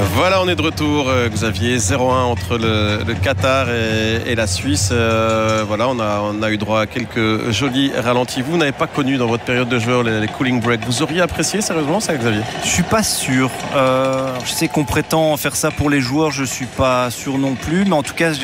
Voilà, on est de retour, Xavier. 0-1 entre le Qatar et la Suisse. Voilà, on a eu droit à quelques jolis ralentis. Vous n'avez pas connu dans votre période de joueur les cooling breaks. Vous auriez apprécié sérieusement ça, Xavier? Je suis pas sûr. Je sais qu'on prétend faire ça pour les joueurs. Je suis pas sûr non plus. Mais en tout cas,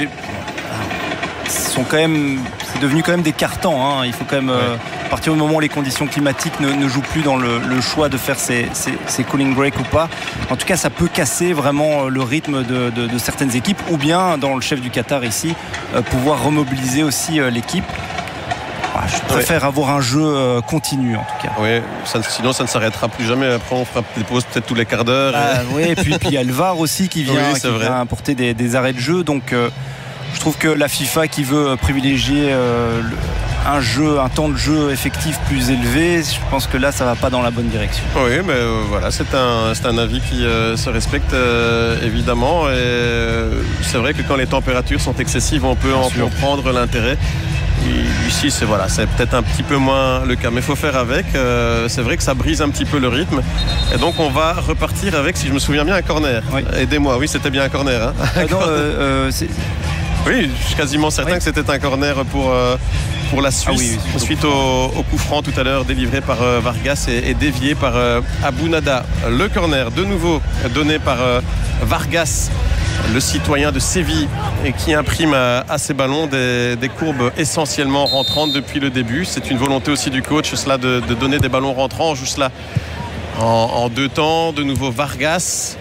c'est devenu quand même des cartons. Hein. Il faut quand même, à partir du moment où les conditions climatiques ne jouent plus dans le choix de faire ces cooling breaks ou pas. En tout cas, ça peut casser vraiment le rythme de certaines équipes, ou bien, dans le chef du Qatar ici, pouvoir remobiliser aussi l'équipe. Je préfère avoir un jeu continu en tout cas. Oui, sinon ça ne s'arrêtera plus jamais. Après on fera des pauses peut-être tous les quarts d'heure. Oui, et puis il y a le VAR aussi qui vient apporter des arrêts de jeu. Donc je trouve que la FIFA qui veut privilégier un temps de jeu effectif plus élevé, je pense que là ça va pas dans la bonne direction. Oui, mais voilà, c'est un avis qui se respecte évidemment. Et c'est vrai que quand les températures sont excessives, on peut en comprendre l'intérêt. Et ici c'est peut-être un petit peu moins le cas, mais il faut faire avec. C'est vrai que ça brise un petit peu le rythme, et donc on va repartir avec, si je me souviens bien, un corner. Aidez-moi. Oui, c'était bien un corner, hein. Oui, je suis quasiment certain que c'était un corner pour la Suisse, suite au coup franc tout à l'heure délivré par Vargas et dévié par Abounada. Le corner de nouveau donné par Vargas, le citoyen de Séville, et qui imprime à ses ballons des courbes essentiellement rentrantes depuis le début. C'est une volonté aussi du coach, cela de donner des ballons rentrants. On joue cela en deux temps. De nouveau Vargas,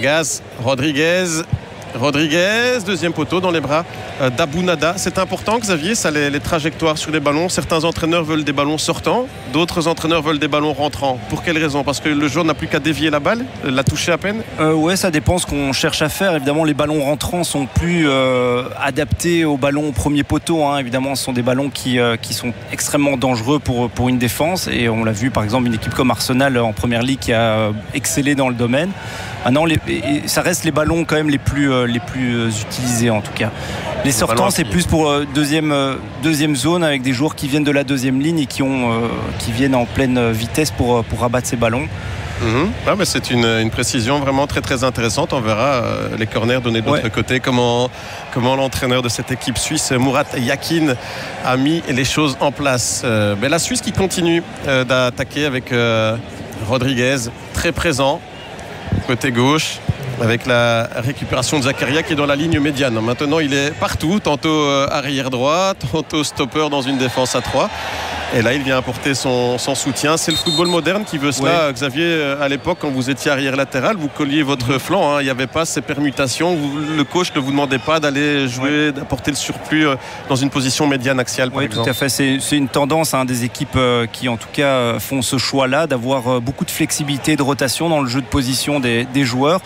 Rodriguez, deuxième poteau dans les bras d'Abounada. C'est important, Xavier, ça, les trajectoires sur les ballons. Certains entraîneurs veulent des ballons sortants, d'autres entraîneurs veulent des ballons rentrants. Pour quelle raison? Parce que le joueur n'a plus qu'à dévier la balle, la toucher à peine? Oui, ça dépend ce qu'on cherche à faire. Évidemment, les ballons rentrants sont plus adaptés aux ballons au premier poteau, hein. Évidemment, ce sont des ballons qui sont extrêmement dangereux pour une défense, et on l'a vu par exemple une équipe comme Arsenal en Première Ligue qui a excellé dans le domaine. Maintenant, ça reste les ballons quand même les plus utilisés en tout cas. Les sortants, c'est plus pour deuxième zone, avec des joueurs qui viennent de la deuxième ligne et qui viennent en pleine vitesse pour rabattre ces ballons. Mais c'est une précision vraiment très très intéressante. On verra les corners donnés de l'autre côté, comment l'entraîneur de cette équipe suisse, Murat Yakin, a mis les choses en place. Mais la Suisse qui continue d'attaquer avec Rodriguez très présent côté gauche, avec la récupération de Zakaria qui est dans la ligne médiane. Maintenant il est partout, tantôt arrière droit, tantôt stopper dans une défense à 3. Et là il vient apporter son soutien. C'est le football moderne qui veut cela. Xavier, à l'époque quand vous étiez arrière latéral, vous colliez votre flanc, hein. Il n'y avait pas ces permutations. Le coach ne vous demandait pas d'aller jouer, d'apporter le surplus dans une position médiane axiale par exemple. Tout à fait, c'est une tendance des équipes qui en tout cas font ce choix là, d'avoir beaucoup de flexibilité, de rotation dans le jeu de position des joueurs.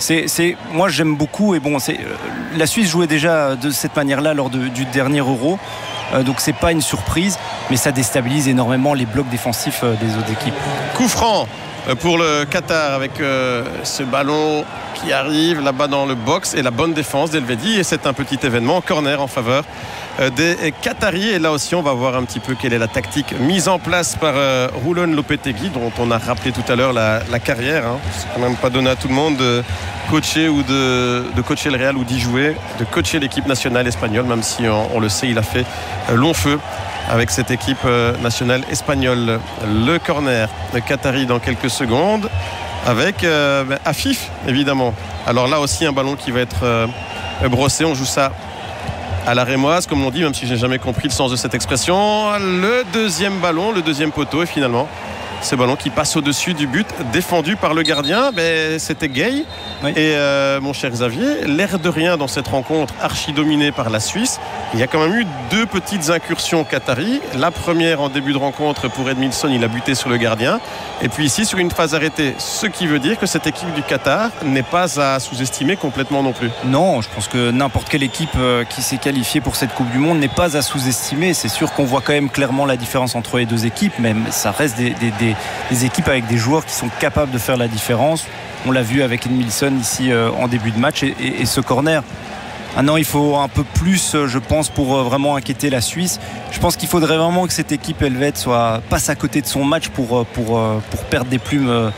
Moi j'aime beaucoup, et la Suisse jouait déjà de cette manière là lors du dernier Euro. Donc c'est pas une surprise, mais ça déstabilise énormément les blocs défensifs des autres équipes. Coup franc pour le Qatar avec ce ballon qui arrive là-bas dans le box, et la bonne défense d'Elvedi, et c'est un petit événement, corner en faveur des Qataris. Et là aussi on va voir un petit peu quelle est la tactique mise en place par Roulon Lopetegui, dont on a rappelé tout à l'heure la carrière, hein. C'est quand même pas donné à tout le monde de coacher ou de coacher le Real ou d'y jouer, de coacher l'équipe nationale espagnole, même si on le sait, il a fait long feu avec cette équipe nationale espagnole. Le corner de Qatari dans quelques secondes avec Afif évidemment. Alors là aussi un ballon qui va être brossé. On joue ça à la rémoise comme on dit, même si je n'ai jamais compris le sens de cette expression. Le deuxième ballon, le deuxième poteau, et finalement ce ballon qui passe au-dessus du but, défendu par le gardien. C'était Gay. Et mon cher Xavier, l'air de rien dans cette rencontre archi dominée par la Suisse, il y a quand même eu deux petites incursions qataries. La première en début de rencontre pour Edmilson, il a buté sur le gardien, et puis ici sur une phase arrêtée, ce qui veut dire que cette équipe du Qatar n'est pas à sous-estimer complètement non plus. Non, je pense que n'importe quelle équipe qui s'est qualifiée pour cette Coupe du Monde n'est pas à sous-estimer. C'est sûr qu'on voit quand même clairement la différence entre les deux équipes, mais ça reste des équipes avec des joueurs qui sont capables de faire la différence. On l'a vu avec Edmilson ici en début de match, et ce corner. Maintenant, il faut un peu plus, je pense, pour vraiment inquiéter la Suisse. Je pense qu'il faudrait vraiment que cette équipe helvète passe à côté de son match pour perdre des plumes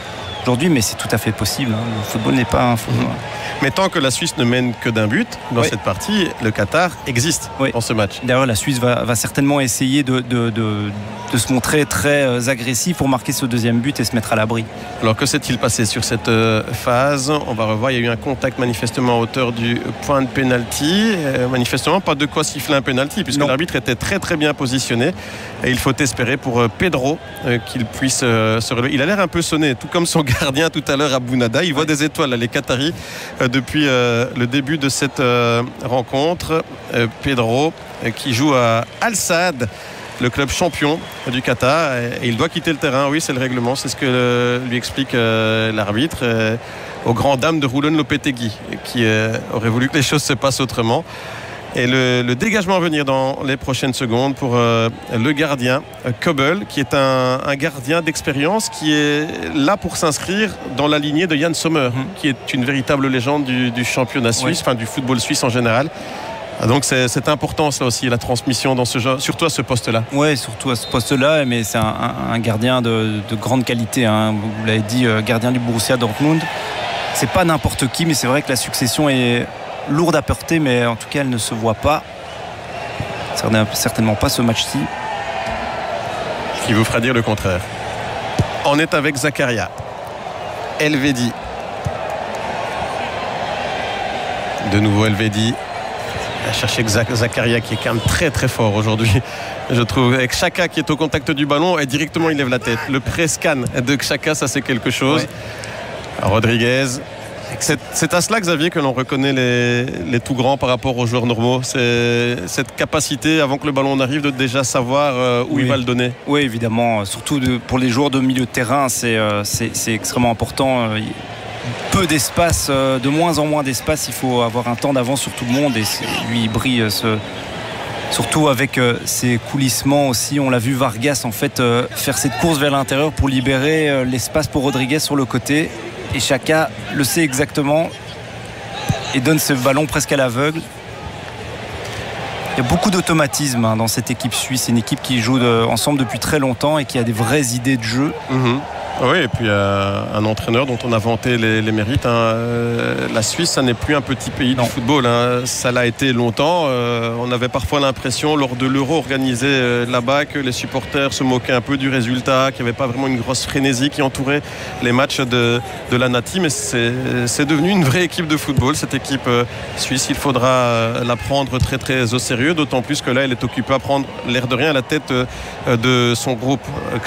aujourd'hui, mais c'est tout à fait possible. Le football n'est pas un football. Mais tant que la Suisse ne mène que d'un but dans cette partie, le Qatar existe dans ce match. D'ailleurs, la Suisse va certainement essayer de se montrer très agressif pour marquer ce deuxième but et se mettre à l'abri. Alors que s'est-il passé sur cette phase? On va revoir, il y a eu un contact manifestement à hauteur du point de pénalty. Manifestement pas de quoi siffler un pénalty puisque l'arbitre était très très bien positionné et il faut espérer pour Pedro qu'il puisse se relever. Il a l'air un peu sonné, tout comme son gardien tout à l'heure à Bounada. Il voit des étoiles là, les Qataris depuis le début de cette rencontre. Pedro qui joue à Al Saad, le club champion du Qatar, et il doit quitter le terrain. Oui, c'est le règlement, c'est ce que lui explique l'arbitre aux grandes dames de Roulon Lopetegui qui aurait voulu que les choses se passent autrement. Et le dégagement à venir dans les prochaines secondes pour le gardien Kobel, qui est un gardien d'expérience qui est là pour s'inscrire dans la lignée de Jan Sommer, qui est une véritable légende du championnat suisse, enfin du football suisse en général. Donc c'est important ça aussi, la transmission dans ce genre, surtout à ce poste-là. Oui, surtout à ce poste-là, mais c'est un gardien de grande qualité. Vous l'avez dit, gardien du Borussia Dortmund. C'est pas n'importe qui, mais c'est vrai que la succession est lourde à porter, mais en tout cas elle ne se voit pas. Certainement pas ce match-ci. Ce qui vous fera dire le contraire. On est avec Zakaria. Elvedi. De nouveau Elvedi. À chercher Zakaria qui est quand même très très fort aujourd'hui, je trouve, avec Xhaka qui est au contact du ballon et directement il lève la tête. Le pré-scan de Xhaka, ça c'est quelque chose. Rodriguez, c'est à cela, Xavier, que l'on reconnaît les tout grands par rapport aux joueurs normaux. C'est cette capacité avant que le ballon arrive de déjà savoir où il va le donner. Oui, évidemment, surtout pour les joueurs de milieu de terrain, c'est extrêmement important. Peu d'espace, de moins en moins d'espace, il faut avoir un temps d'avance sur tout le monde, et lui il brille surtout avec ses coulissements aussi. On l'a vu Vargas en fait faire cette course vers l'intérieur pour libérer l'espace pour Rodriguez sur le côté, et Xhaka le sait exactement et donne ce ballon presque à l'aveugle. Il y a beaucoup d'automatisme dans cette équipe suisse. C'est une équipe qui joue ensemble depuis très longtemps et qui a des vraies idées de jeu. Oui, et puis un entraîneur dont on a vanté les mérites. La Suisse, ça n'est plus un petit pays du football. Ça l'a été longtemps. On avait parfois l'impression, lors de l'Euro organisé là-bas, que les supporters se moquaient un peu du résultat, qu'il n'y avait pas vraiment une grosse frénésie qui entourait les matchs de la Nati. Mais c'est devenu une vraie équipe de football, cette équipe suisse. Il faudra la prendre très très au sérieux, d'autant plus que là, elle est occupée à prendre l'air de rien à la tête de son groupe.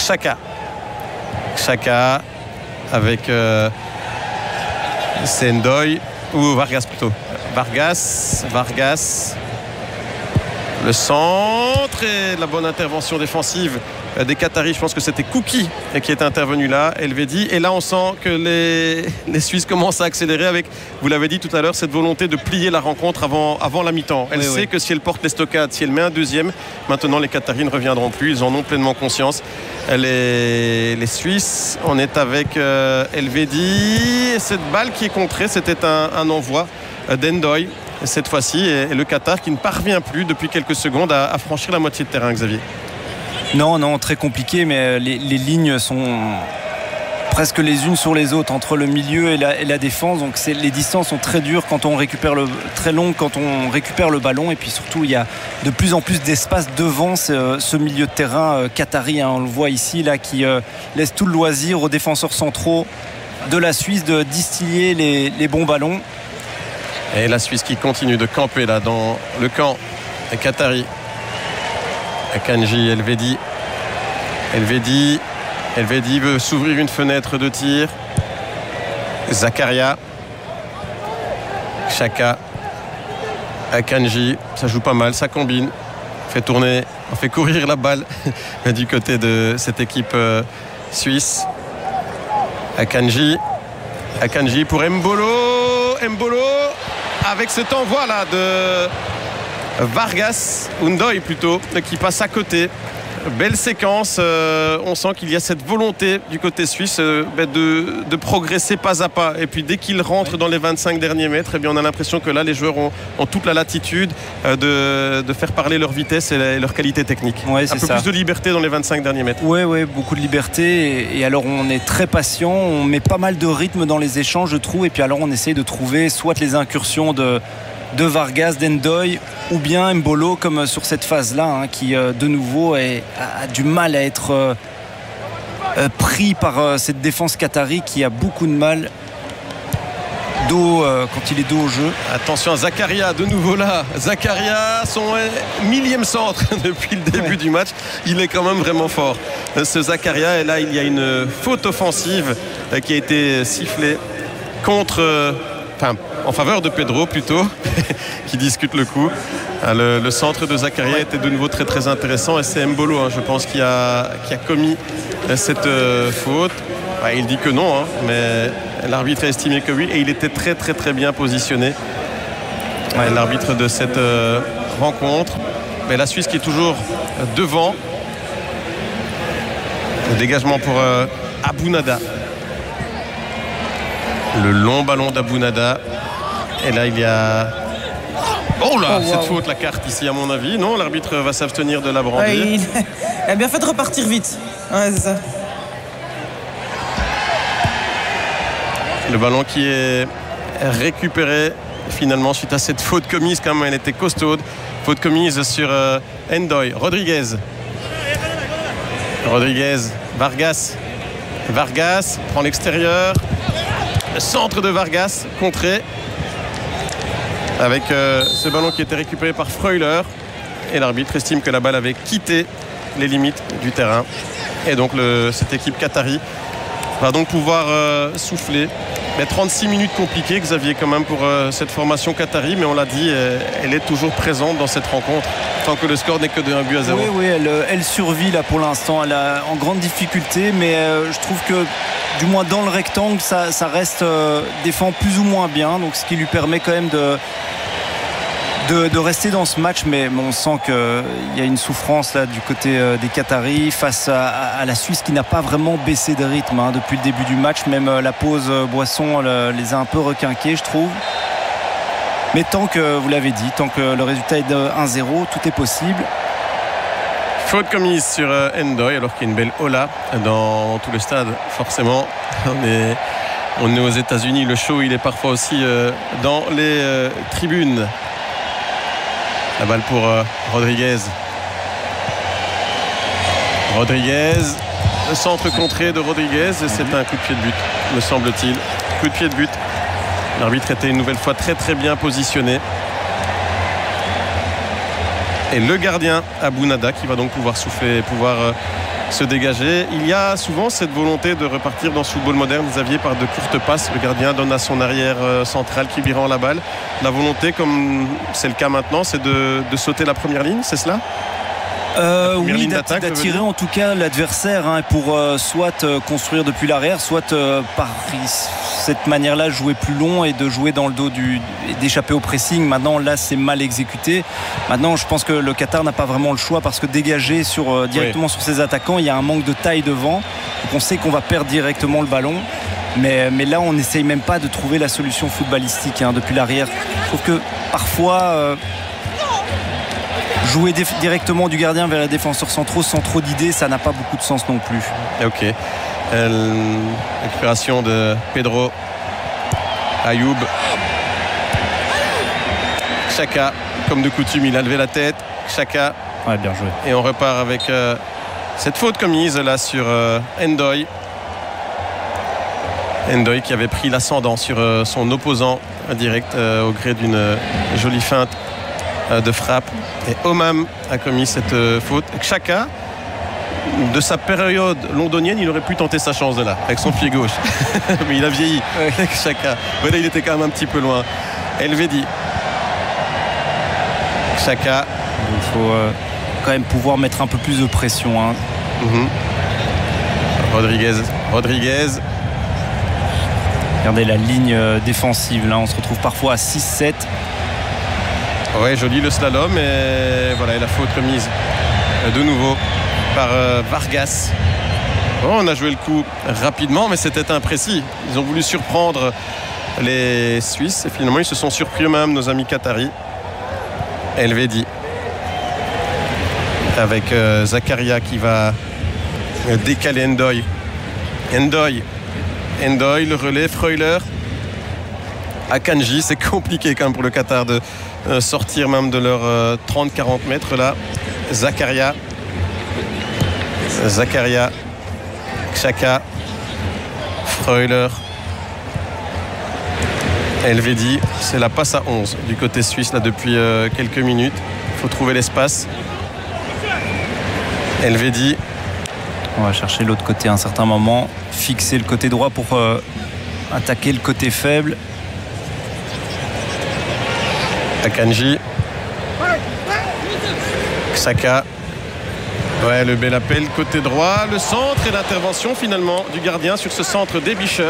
Xhaka avec Sendoy ou Vargas plutôt. Vargas. Le centre et la bonne intervention défensive des Qataris. Je pense que c'était Kouki qui est intervenu là, Elvedi. Et là, on sent que les Suisses commencent à accélérer avec, vous l'avez dit tout à l'heure, cette volonté de plier la rencontre avant la mi-temps. Elle sait que si elle porte l'estocade, si elle met un deuxième, maintenant les Qataris ne reviendront plus. Ils en ont pleinement conscience. Les Suisses, on est avec Elvedi. Et cette balle qui est contrée, c'était un envoi d'Endoy cette fois-ci, et le Qatar qui ne parvient plus depuis quelques secondes à franchir la moitié de terrain, Xavier. Non, très compliqué, mais les lignes sont presque les unes sur les autres entre le milieu et la défense, donc les distances sont très dures quand on récupère très longues quand on récupère le ballon, et puis surtout il y a de plus en plus d'espace devant ce milieu de terrain qatari, on le voit ici là, qui laisse tout le loisir aux défenseurs centraux de la Suisse de distiller les bons ballons. Et la Suisse qui continue de camper là dans le camp qatari. Akanji, Elvedi veut s'ouvrir une fenêtre de tir. Zakaria, Xhaka, Akanji, ça joue pas mal, ça combine, on fait courir la balle du côté de cette équipe suisse. Akanji pour Mbolo avec cet envoi là de Vargas, Undoy plutôt, qui passe à côté Belle séquence, on sent qu'il y a cette volonté du côté suisse de progresser pas à pas. Et puis dès qu'ils rentrent dans les 25 derniers mètres, eh bien, on a l'impression que là les joueurs ont toute la latitude de faire parler leur vitesse et leur qualité technique. Ouais, un peu plus de liberté dans les 25 derniers mètres. Oui, beaucoup de liberté. Et alors on est très patient, on met pas mal de rythme dans les échanges, je trouve. Et puis alors on essaye de trouver soit les incursions de Vargas, d'Endoy ou bien Mbolo comme sur cette phase-là qui de nouveau a du mal à être pris par cette défense qatari qui a beaucoup de mal quand il est dos au jeu. Attention à Zakaria, de nouveau là. Zakaria, son millième centre depuis le début du match. Il est quand même vraiment fort. Ce Zakaria, et là il y a une faute offensive qui a été sifflée en faveur de Pedro plutôt, qui discute le coup. Le centre de Zakaria était de nouveau très très intéressant et c'est Mbolo, je pense, qui a commis cette faute. Il dit que non, mais l'arbitre a estimé que oui et il était très très très bien positionné. L'arbitre de cette rencontre. Mais la Suisse qui est toujours devant. Le dégagement pour Abounada. Le long ballon d'Abounada. Et là il y a... cette faute, la carte ici à mon avis. Non, l'arbitre va s'abstenir de la brandir. Il a bien fait de repartir vite. Ouais, c'est ça. Le ballon qui est récupéré finalement suite à cette faute commise, quand même elle était costaude. Faute commise sur Endoy. Rodriguez, Vargas prend l'extérieur. Le centre de Vargas contré avec ce ballon qui était récupéré par Freuler et l'arbitre estime que la balle avait quitté les limites du terrain et donc cette équipe qatari va donc pouvoir souffler. Mais 36 minutes compliquées, Xavier, quand même pour cette formation qatari, mais on l'a dit, elle est toujours présente dans cette rencontre tant que le score n'est que de 1-0. Oui, elle survit là pour l'instant, elle est en grande difficulté, mais je trouve que du moins dans le rectangle ça reste défend plus ou moins bien, donc ce qui lui permet quand même de rester dans ce match, mais on sent qu'il y a une souffrance là du côté des Qataris face à la Suisse qui n'a pas vraiment baissé de rythme depuis le début du match. Même la pause boisson les a un peu requinqués, je trouve. Mais tant que, vous l'avez dit, tant que le résultat est de 1-0, tout est possible. Faute commise sur Endoy alors qu'il y a une belle hola dans tout le stade. Forcément, on est aux États-Unis, le show il est parfois aussi dans les tribunes. La balle pour Rodriguez. Le centre contré de Rodriguez. C'est un coup de pied de but, me semble-t-il. Coup de pied de but. L'arbitre était une nouvelle fois très très bien positionné. Et le gardien Abounada qui va donc pouvoir souffler, pouvoir se dégager. Il y a souvent cette volonté de repartir dans ce football moderne, Xavier, par de courtes passes. Le gardien donne à son arrière central qui lui rend la balle. La volonté, comme c'est le cas maintenant, c'est de sauter la première ligne, c'est cela ? Oui, d'attirer en tout cas l'adversaire pour soit construire depuis l'arrière, soit par cette manière-là jouer plus long et de jouer dans le dos d'échapper au pressing. Maintenant là c'est mal exécuté. Maintenant je pense que le Qatar n'a pas vraiment le choix parce que dégager directement sur ses attaquants, il y a un manque de taille devant, donc on sait qu'on va perdre directement le ballon. Mais là on n'essaye même pas de trouver la solution footballistique depuis l'arrière. Je trouve que parfois jouer directement du gardien vers les défenseurs centraux sans trop d'idées, ça n'a pas beaucoup de sens non plus. Ok. Récupération de Pedro. Ayoub. Xhaka, comme de coutume, il a levé la tête. Xhaka. Ouais, bien joué. Et on repart avec cette faute commise là sur Endoy. Endoy qui avait pris l'ascendant sur son opposant direct au gré d'une jolie feinte de frappe. Et Omam a commis cette faute. Xhaka, de sa période londonienne, il aurait pu tenter sa chance de là avec son pied gauche. Mais il a vieilli. Xhaka. Mais là, il était quand même un petit peu loin. Elvedi. Xhaka. Il faut quand même pouvoir mettre un peu plus de pression. Rodriguez. Regardez la ligne défensive. Là, on se retrouve parfois à 6-7. Ouais, joli le slalom et voilà, et la faute commise de nouveau par Vargas. Bon, on a joué le coup rapidement, mais c'était imprécis. Ils ont voulu surprendre les Suisses et finalement ils se sont surpris eux-mêmes, nos amis qataris. Elvedi avec Zakaria qui va décaler Ndoye. Ndoye, le relais, Freuler, Akanji. C'est compliqué quand même pour le Qatar de sortir même de leurs 30-40 mètres là. Zakaria, Xhaka, Freuler, Elvedi. C'est la passe à 11 du côté suisse là depuis quelques minutes. Il faut trouver l'espace. Elvedi. On va chercher l'autre côté à un certain moment, fixer le côté droit pour attaquer le côté faible. Akanji, Xhaka. Ouais, le bel appel côté droit, le centre et l'intervention finalement du gardien sur ce centre d'Ebischer.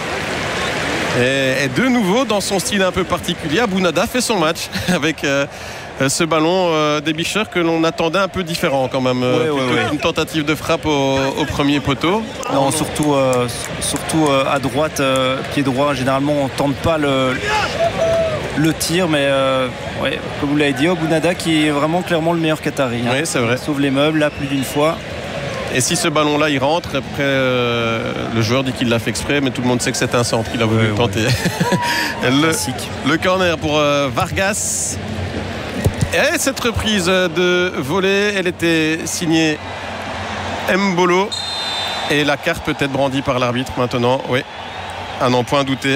Et de nouveau dans son style un peu particulier, Abounada fait son match avec ce ballon d'Ebischer que l'on attendait un peu différent quand même. Une tentative de frappe au premier poteau. Non, surtout à droite, pied droit, généralement on ne tente pas le tir, mais comme vous l'avez dit, Abounada qui est vraiment clairement le meilleur Qatari. Oui, c'est vrai. Il sauve les meubles là plus d'une fois. Et si ce ballon-là, il rentre, après, le joueur dit qu'il l'a fait exprès, mais tout le monde sait que c'est un centre qu'il a voulu tenter. Le corner pour Vargas. Et cette reprise de volée, elle était signée Mbolo. Et la carte peut être brandie par l'arbitre maintenant. Oui, à n'en point douter.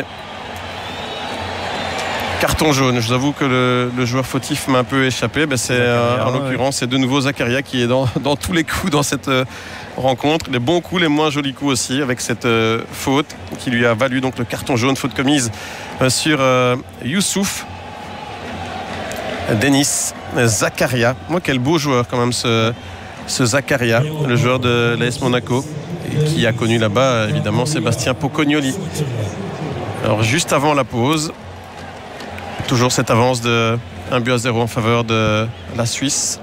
Carton jaune. Je vous avoue que le joueur fautif m'a un peu échappé. C'est en l'occurrence, c'est de nouveau Zakaria qui est dans tous les coups dans cette rencontre. Les bons coups, les moins jolis coups aussi, avec cette faute qui lui a valu donc le carton jaune, faute commise sur Youssouf. Denis Zakaria. Moi, quel beau joueur quand même ce Zakaria, le joueur de l'AS Monaco, qui a connu là-bas évidemment Sébastien Pocognoli. Alors juste avant la pause, toujours cette avance de 1-0 en faveur de la Suisse.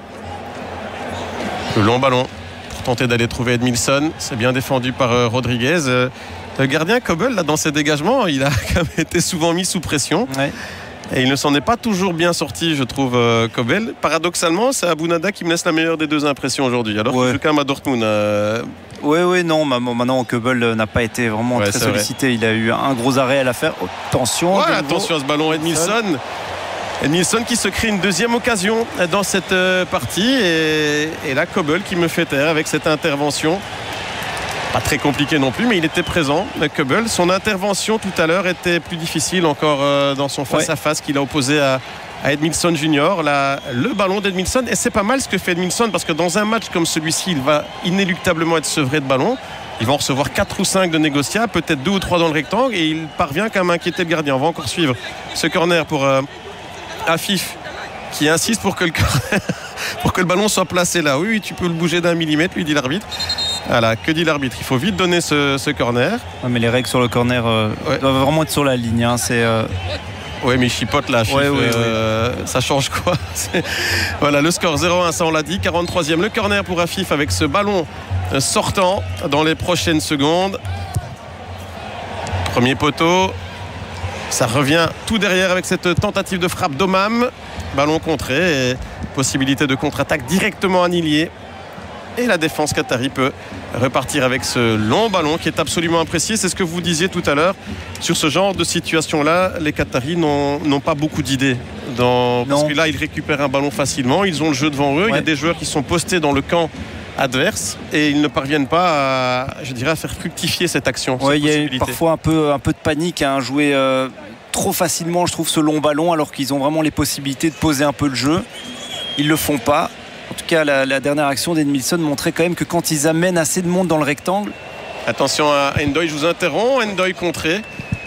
Le long ballon pour tenter d'aller trouver Edmilson. C'est bien défendu par Rodriguez. Le gardien Kobel, là, dans ses dégagements, il a quand même été souvent mis sous pression. Ouais. Et il ne s'en est pas toujours bien sorti, je trouve, Kobel. Paradoxalement, c'est Abounada qui me laisse la meilleure des deux impressions aujourd'hui. Alors que je suis quand même à Dortmund. Non, maintenant Kobel n'a pas été vraiment très sollicité. Vrai. Il a eu un gros arrêt à la faire. Attention à ce ballon, Edmilson. Edmilson qui se crée une deuxième occasion dans cette partie. Et là, Kobel qui me fait taire avec cette intervention. Pas très compliqué non plus, mais il était présent, Kobel. Son intervention tout à l'heure était plus difficile encore dans son face-à-face qu'il a opposé à Edmilson Junior. Là, le ballon d'Edmilson, et c'est pas mal ce que fait Edmilson, parce que dans un match comme celui-ci, il va inéluctablement être sevré de ballon. Il va en recevoir 4 ou 5 de négociables, peut-être 2 ou 3 dans le rectangle, et il parvient quand même à inquiéter le gardien. On va encore suivre ce corner pour Afif, qui insiste pour que le ballon soit placé là. Oui, tu peux le bouger d'1 millimètre, lui dit l'arbitre. Voilà, que dit l'arbitre ? Il faut vite donner ce corner. Ouais, mais les règles sur le corner doivent vraiment être sur la ligne. Oui, mais il chipote là. Ça change quoi ? Voilà, le score 0-1, ça on l'a dit. 43e, le corner pour Afif avec ce ballon sortant dans les prochaines secondes. Premier poteau. Ça revient tout derrière avec cette tentative de frappe d'Omam. Ballon contré et possibilité de contre-attaque directement à Nilier. Et la défense qatari peut repartir avec ce long ballon qui est absolument apprécié. C'est ce que vous disiez tout à l'heure. Sur ce genre de situation-là, les Qataris n'ont pas beaucoup d'idées. Parce que là, ils récupèrent un ballon facilement. Ils ont le jeu devant eux. Ouais. Il y a des joueurs qui sont postés dans le camp adverse et ils ne parviennent pas à faire fructifier cette action. Ouais, il y a parfois un peu de panique à jouer trop facilement, je trouve, ce long ballon, alors qu'ils ont vraiment les possibilités de poser un peu le jeu. Ils ne le font pas. En tout cas, la dernière action d'Edmilson montrait quand même que quand ils amènent assez de monde dans le rectangle. Attention à Ndoye, je vous interromps. Ndoye contré.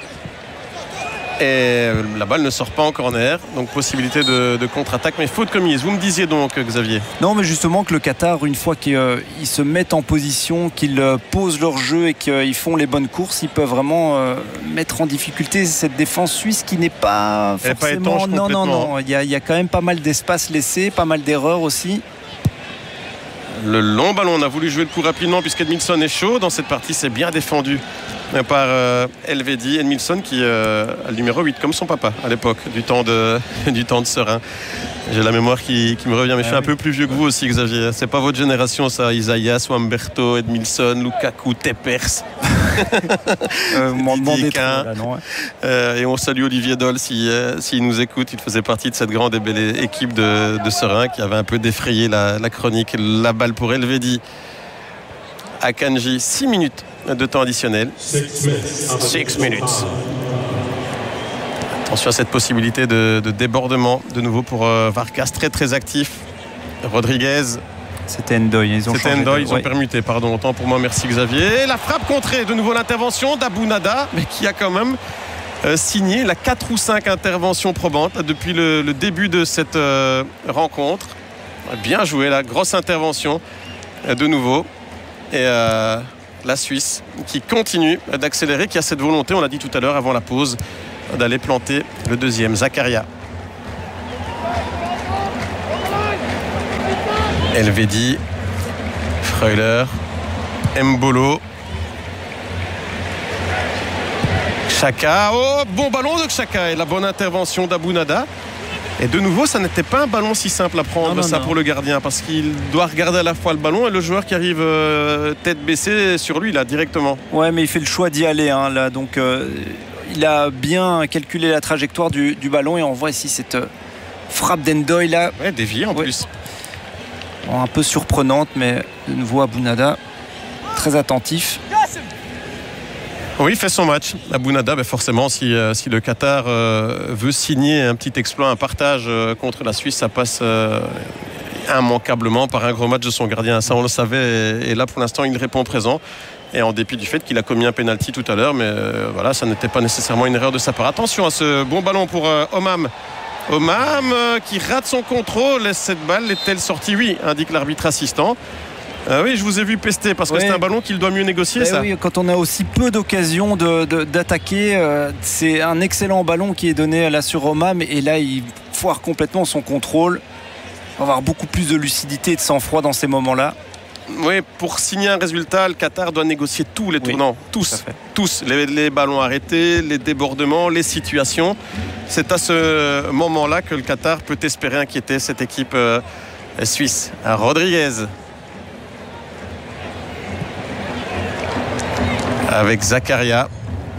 Et la balle ne sort pas en corner. Donc possibilité de contre-attaque, mais faute commise. Vous me disiez donc, Xavier ? Non, mais justement que le Qatar, une fois qu'ils se mettent en position, qu'ils posent leur jeu et qu'ils font les bonnes courses, ils peuvent vraiment mettre en difficulté cette défense suisse qui n'est pas forcément... Non. Il y a quand même pas mal d'espace laissé, pas mal d'erreurs aussi. Le long ballon, on a voulu jouer le coup rapidement puisqu'Edmilson est chaud. Dans cette partie, c'est bien défendu par Elvedi. Edmilson qui a le numéro 8 comme son papa à l'époque, du temps de Serein. J'ai la mémoire qui me revient, mais je suis un peu plus vieux que vous aussi, Xavier. C'est pas votre génération, ça. Isaias, Wamberto, Edmilson, Lukaku, Tepers. Et on salue Olivier Dole s'il nous écoute. Il faisait partie de cette grande et belle équipe de Serein qui avait un peu défrayé la chronique. La balle pour Elvedi. Akanji, 6 minutes de temps additionnel. 6 minutes. Attention à cette possibilité de débordement de nouveau pour Vargas, très très actif. Rodriguez. C'était Ndoye, ils ont permuté, pardon, autant pour moi, merci Xavier. La frappe contrée, de nouveau l'intervention d'Abounada, mais qui a quand même signé la 4 ou 5 interventions probantes depuis le début de cette rencontre. Bien joué, la grosse intervention de nouveau. Et la Suisse qui continue d'accélérer, qui a cette volonté, on l'a dit tout à l'heure avant la pause, d'aller planter le deuxième. Zakaria. Elvedi, Freuler, Mbolo, Xhaka. Oh, bon ballon de Xhaka et la bonne intervention d'Abounada. Et de nouveau, ça n'était pas un ballon si simple à prendre pour le gardien, parce qu'il doit regarder à la fois le ballon et le joueur qui arrive tête baissée sur lui là directement. Ouais, mais il fait le choix d'y aller là, donc il a bien calculé la trajectoire du ballon et on voit ici cette frappe d'Ndoye là. Ouais, déviée en plus. Bon, un peu surprenante, mais de nouveau Abounada très attentif. Oui, il fait son match. Abounada, forcément, si le Qatar veut signer un petit exploit, un partage contre la Suisse, ça passe immanquablement par un gros match de son gardien. Ça, on le savait. Et là, pour l'instant, il répond présent. Et en dépit du fait qu'il a commis un pénalty tout à l'heure, mais voilà, ça n'était pas nécessairement une erreur de sa part. Attention à ce bon ballon pour Omam. Omam qui rate son contrôle. Cette balle est-elle sortie? Oui, indique l'arbitre assistant. Oui, je vous ai vu pester parce que c'est un ballon qu'il doit mieux négocier. Ça. Oui, quand on a aussi peu d'occasions d'attaquer, c'est un excellent ballon qui est donné là sur Omam et là il foire complètement son contrôle. On va avoir beaucoup plus de lucidité et de sang-froid dans ces moments-là. Oui, pour signer un résultat, le Qatar doit négocier tous les tournants, tous, les ballons arrêtés, les débordements, les situations. C'est à ce moment-là que le Qatar peut espérer inquiéter cette équipe suisse. Rodriguez avec Zakaria,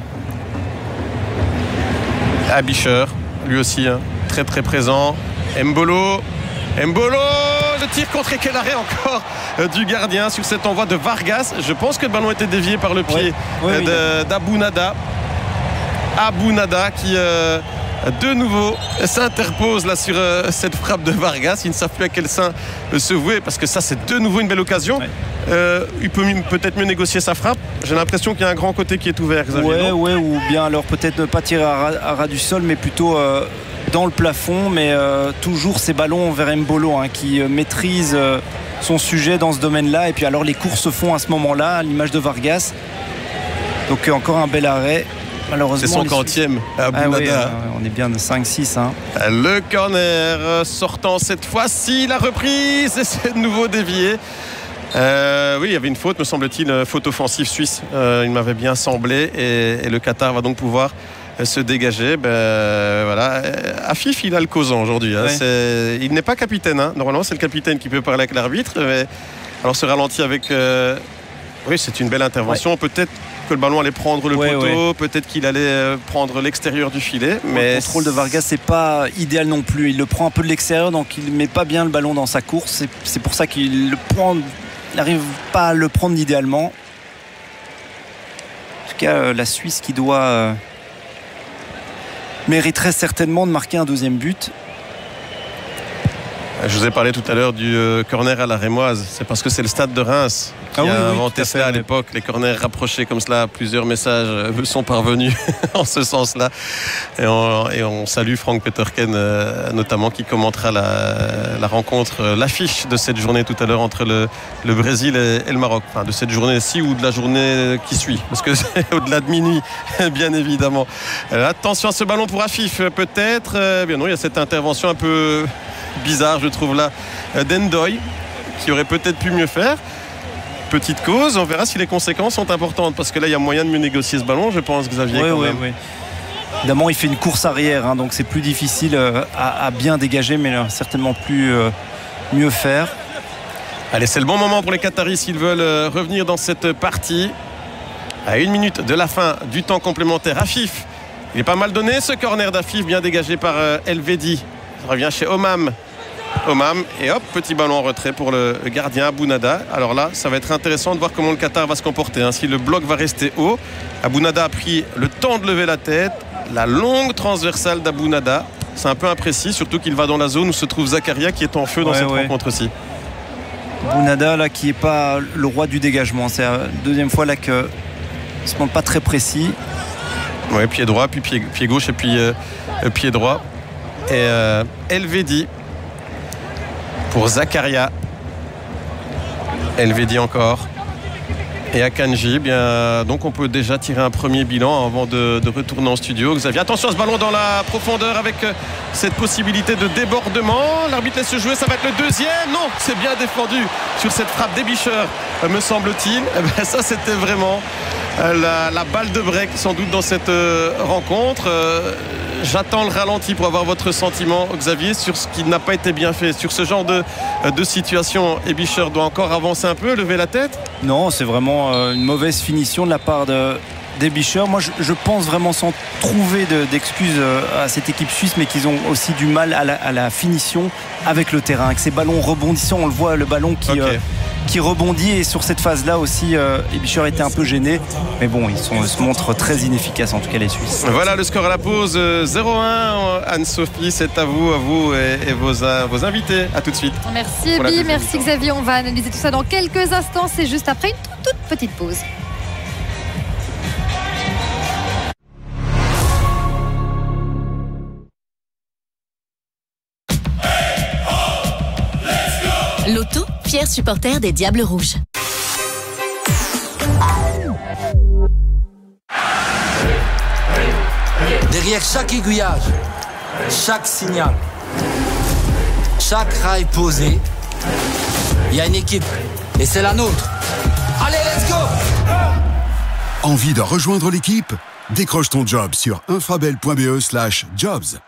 Abisher, lui aussi très très présent. Mbolo, le tir contre et quel arrêt encore du gardien sur cet envoi de Vargas. Je pense que le ballon était dévié par le pied d'Abounada. Abounada qui de nouveau s'interpose là sur cette frappe de Vargas. Il ne savent plus à quel sein se vouer parce que ça c'est de nouveau une belle occasion. Il peut peut-être mieux négocier sa frappe. J'ai l'impression qu'il y a un grand côté qui est ouvert, Xavier. Ou bien alors peut-être ne pas tirer à ras du sol mais plutôt dans le plafond, mais toujours ces ballons vers Mbolo qui maîtrise son sujet dans ce domaine-là. Et puis alors les courses se font à ce moment-là, à l'image de Vargas. Donc encore un bel arrêt. Malheureusement, c'est son quantième à Abounada. On est bien de 5-6. Le corner sortant cette fois-ci, la reprise et c'est de nouveau dévié. Oui, il y avait une faute, me semble-t-il, faute offensive suisse. Il m'avait bien semblé et le Qatar va donc pouvoir se dégager. Voilà. Afif, il a le causant aujourd'hui. Il n'est pas capitaine. Normalement, c'est le capitaine qui peut parler avec l'arbitre. Mais... Alors, ce ralenti avec... Oui, c'est une belle intervention. Peut-être que le ballon allait prendre le poteau, peut-être qu'il allait prendre l'extérieur du filet. Mais le contrôle de Vargas, c'est pas idéal non plus. Il le prend un peu de l'extérieur, donc il met pas bien le ballon dans sa course. C'est pour ça qu'il n'arrive pas à le prendre idéalement. En tout cas, la Suisse qui doit mériterait certainement de marquer un deuxième but. Je vous ai parlé tout à l'heure du corner à la Rémoise. C'est parce que c'est le stade de Reims qui a inventé cela à l'époque. Les corners rapprochés comme cela, plusieurs messages sont parvenus en ce sens-là. Et on salue Frank Peterken notamment qui commentera la rencontre, l'affiche de cette journée tout à l'heure entre le Brésil et le Maroc. Enfin, de cette journée-ci ou de la journée qui suit. Parce que c'est au-delà de minuit, bien évidemment. Attention à ce ballon pour Afif, peut-être. Bien non, il y a cette intervention un peu bizarre, je trouve là, d'Ndoye qui aurait peut-être pu mieux faire. Petite cause, on verra si les conséquences sont importantes, parce que là il y a moyen de mieux négocier ce ballon, je pense, Xavier. Oui. Évidemment, il fait une course arrière, hein, donc c'est plus difficile à bien dégager, mais certainement plus mieux faire. Allez, c'est le bon moment pour les Qataris s'ils veulent revenir dans cette partie. À 1 minute de la fin du temps complémentaire, Afif, il est pas mal donné ce corner d'Afif, bien dégagé par Elvedi. Ça revient chez Omam, et hop, petit ballon en retrait pour le gardien Abounada. Alors là, ça va être intéressant de voir comment le Qatar va se comporter, hein. Si le bloc va rester haut, Abounada a pris le temps de lever la tête. La longue transversale d'Abounada, c'est un peu imprécis, surtout qu'il va dans la zone où se trouve Zakaria qui est en feu dans cette rencontre-ci. Abounada là qui n'est pas le roi du dégagement, c'est la deuxième fois là que il se montre pas très précis. Oui, pied droit, puis pied gauche et puis pied droit. Et Elvedi pour Zakaria. Elvedi encore. Et Akanji, bien, donc on peut déjà tirer un premier bilan avant de retourner en studio. Xavier, attention à ce ballon dans la profondeur avec cette possibilité de débordement. L'arbitre laisse se jouer, ça va être le deuxième. Non, c'est bien défendu sur cette frappe d'Ebischer, me semble-t-il. Ça, c'était vraiment la balle de break, sans doute, dans cette rencontre. J'attends le ralenti pour avoir votre sentiment, Xavier, sur ce qui n'a pas été bien fait. Sur ce genre de situation, Ebischer doit encore avancer un peu, lever la tête? Non, c'est vraiment une mauvaise finition de la part d'Ebischer. Moi, je pense vraiment, sans trouver d'excuses à cette équipe suisse, mais qu'ils ont aussi du mal à la finition avec le terrain. Avec ces ballons rebondissants, on le voit, le ballon qui rebondit, et sur cette phase-là aussi, Ebischer était un peu gêné. Mais bon, ils se montrent très inefficaces, en tout cas les Suisses. Voilà le score à la pause, 0-1. Anne-Sophie, c'est à vous et vos invités. À tout de suite. Merci Ebi, merci Xavier. On va analyser tout ça dans quelques instants. C'est juste après une toute petite pause. Loto, fier supporter des Diables Rouges. Derrière chaque aiguillage, chaque signal, chaque rail posé, il y a une équipe. Et c'est la nôtre. Allez, let's go! Envie de rejoindre l'équipe? Décroche ton job sur infrabel.be/jobs.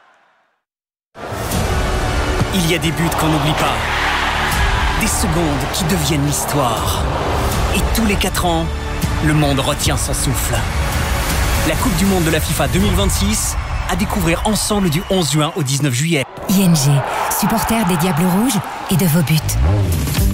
Il y a des buts qu'on n'oublie pas. Des secondes qui deviennent l'histoire. Et tous les 4 ans, le monde retient son souffle. La Coupe du Monde de la FIFA 2026 à découvrir ensemble du 11 juin au 19 juillet. ING, supporter des Diables Rouges et de vos buts.